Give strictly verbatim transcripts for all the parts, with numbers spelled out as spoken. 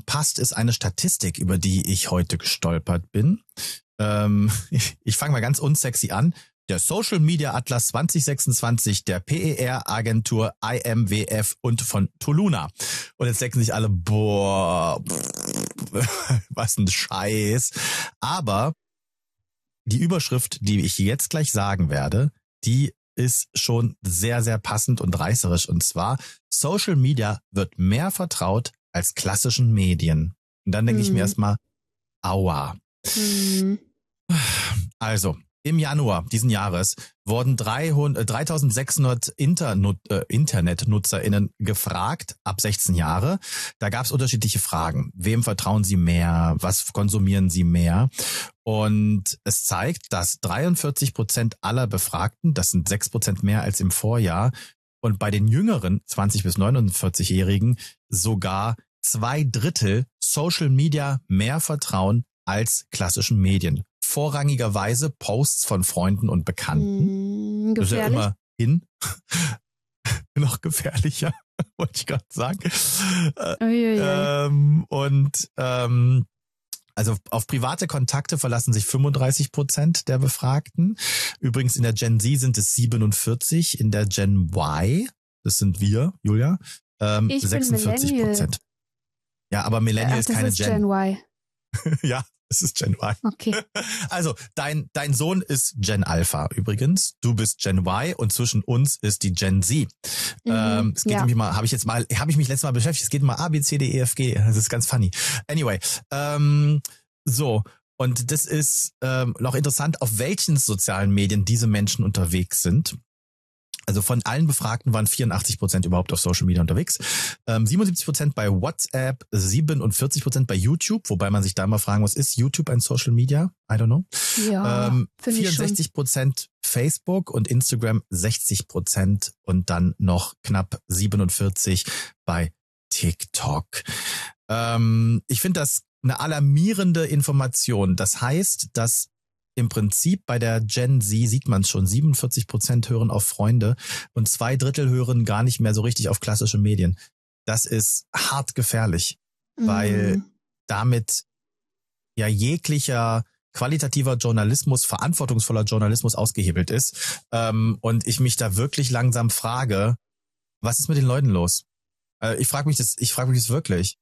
passt, ist eine Statistik, über die ich heute gestolpert bin. Ähm, ich ich fange mal ganz unsexy an. Der Social Media Atlas zwanzig sechsundzwanzig der P E R-Agentur I M W F und von Toluna. Und jetzt denken sich alle, boah, was ein Scheiß. Aber die Überschrift, die ich jetzt gleich sagen werde, die ist schon sehr, sehr passend und reißerisch. Und zwar, Social Media wird mehr vertraut als klassischen Medien. Und dann denke hm. ich mir erstmal, aua. Hm. Also, im Januar diesen Jahres wurden dreihundert, dreitausendsechshundert Internet, äh, InternetnutzerInnen gefragt, ab sechzehn Jahre. Da gab es unterschiedliche Fragen. Wem vertrauen sie mehr? Was konsumieren sie mehr? Und es zeigt, dass dreiundvierzig Prozent aller Befragten, das sind sechs Prozent mehr als im Vorjahr, und bei den jüngeren zwanzig bis neunundvierzig-Jährigen sogar zwei Drittel Social Media mehr vertrauen als klassischen Medien. Vorrangigerweise Posts von Freunden und Bekannten. Mm, das ist ja immer hin. Noch gefährlicher, wollte ich gerade sagen. Oh, je, je. Ähm, und ähm, also auf private Kontakte verlassen sich fünfunddreißig Prozent der Befragten. Übrigens in der Gen Z sind es siebenundvierzig, in der Gen Y, das sind wir, Julia, ähm, ich sechsundvierzig Prozent. Ja, aber Millennial Ach, ist das keine ist Gen. Gen Y. Ja, es ist Gen Y. Okay. Also, dein dein Sohn ist Gen Alpha übrigens. Du bist Gen Y und zwischen uns ist die Gen Z. Mhm, ähm, es geht ja. irgendwie mal, habe ich jetzt mal, habe ich mich letztes Mal beschäftigt. Es geht mal A, B, C, D, E, F, G. Das ist ganz funny. Anyway, ähm, so. Und das ist ähm, noch interessant, auf welchen sozialen Medien diese Menschen unterwegs sind. Also von allen Befragten waren vierundachtzig Prozent überhaupt auf Social Media unterwegs. Ähm, siebenundsiebzig Prozent bei WhatsApp, siebenundvierzig Prozent bei YouTube, wobei man sich da mal fragen muss, ist YouTube ein Social Media? I don't know. Ja, ähm, finde ich schon. vierundsechzig Prozent Facebook und Instagram sechzig Prozent und dann noch knapp siebenundvierzig bei TikTok. Ähm, ich finde das eine alarmierende Information. Das heißt, dass im Prinzip bei der Gen Z sieht man es schon, siebenundvierzig Prozent hören auf Freunde und zwei Drittel hören gar nicht mehr so richtig auf klassische Medien. Das ist hart gefährlich, mhm. weil damit ja jeglicher qualitativer Journalismus, verantwortungsvoller Journalismus ausgehebelt ist. Ähm, und ich mich da wirklich langsam frage, was ist mit den Leuten los? Äh, ich frage mich das, ich frage mich das wirklich.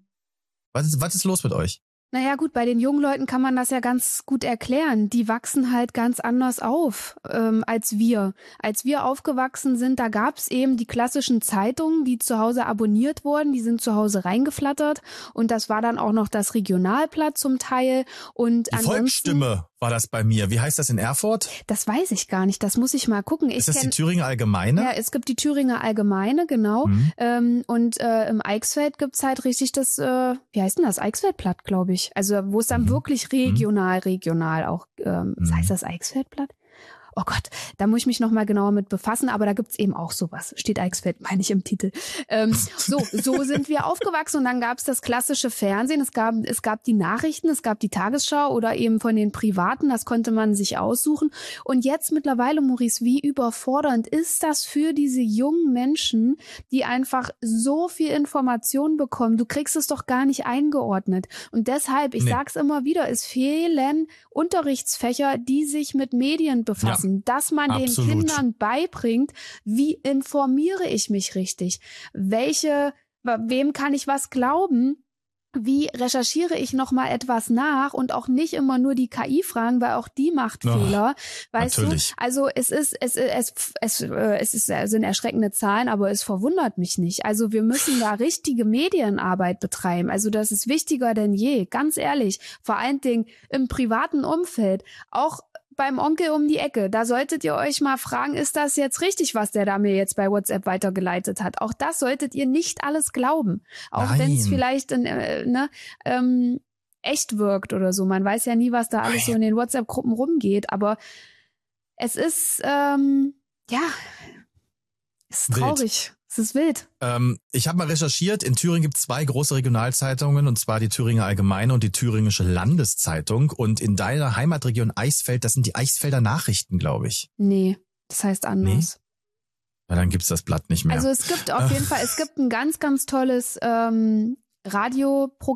Was ist, was ist los mit euch? Naja gut, bei den jungen Leuten kann man das ja ganz gut erklären. Die wachsen halt ganz anders auf ähm, als wir. Als wir aufgewachsen sind, da gab's eben die klassischen Zeitungen, die zu Hause abonniert wurden, die sind zu Hause reingeflattert und das war dann auch noch das Regionalblatt zum Teil. Und die Volksstimme war das bei mir. Wie heißt das in Erfurt? Das weiß ich gar nicht, das muss ich mal gucken. Ich ist das kenn, die Thüringer Allgemeine? Ja, es gibt die Thüringer Allgemeine, genau. Mhm. Ähm, und äh, im Eichsfeld gibt's halt richtig das, äh, wie heißt denn das, Eichsfeldblatt, glaube ich. Also wo es dann mhm. wirklich regional, regional auch, ähm, mhm. heißt das Eichsfeldblatt? Oh Gott, da muss ich mich nochmal genauer mit befassen, aber da gibt's eben auch sowas. Steht Eichsfeld, meine ich im Titel. Ähm, so, so sind wir aufgewachsen und dann gab's das klassische Fernsehen, es gab, es gab die Nachrichten, es gab die Tagesschau oder eben von den Privaten, das konnte man sich aussuchen. Und jetzt mittlerweile, Maurice, wie überfordernd ist das für diese jungen Menschen, die einfach so viel Information bekommen? Du kriegst es doch gar nicht eingeordnet. Und deshalb, ich nee. sag's immer wieder, es fehlen Unterrichtsfächer, die sich mit Medien befassen. Ja. Dass man Absolut. den Kindern beibringt, wie informiere ich mich richtig? Welche, wem kann ich was glauben? Wie recherchiere ich nochmal etwas nach und auch nicht immer nur die K I fragen, weil auch die macht oh, Fehler, weißt natürlich. du? Also es ist es es es es ist es sind erschreckende Zahlen, aber es verwundert mich nicht. Also wir müssen da richtige Medienarbeit betreiben. Also das ist wichtiger denn je, ganz ehrlich. Vor allen Dingen im privaten Umfeld, auch beim Onkel um die Ecke, da solltet ihr euch mal fragen, ist das jetzt richtig, was der da mir jetzt bei WhatsApp weitergeleitet hat? Auch das solltet ihr nicht alles glauben. Auch wenn es vielleicht in, äh, ne, ähm, echt wirkt oder so. Man weiß ja nie, was da alles so in den WhatsApp-Gruppen rumgeht. Aber es ist, ähm, ja, es ist traurig. Es ist wild. Ähm, ich habe mal recherchiert, in Thüringen gibt es zwei große Regionalzeitungen, und zwar die Thüringer Allgemeine und die Thüringische Landeszeitung. Und in deiner Heimatregion Eichsfeld, das sind die Eichsfelder Nachrichten, glaube ich. Nee, das heißt anders. Nee? Ja, dann gibt's das Blatt nicht mehr. Also es gibt auf jeden Fall, es gibt ein ganz, ganz tolles ähm, Radioprogramm.